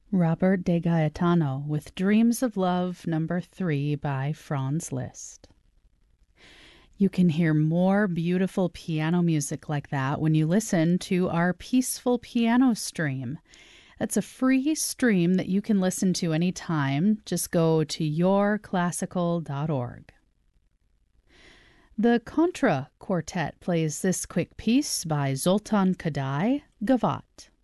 Robert de Gaetano with Dreams of Love Number 3 by Franz Liszt. You can hear more beautiful piano music like that when you listen to our Peaceful Piano stream. That's a free stream that you can listen to anytime. Just go to yourclassical.org. The Contra Quartet plays this quick piece by Zoltan Kodály, Gavotte.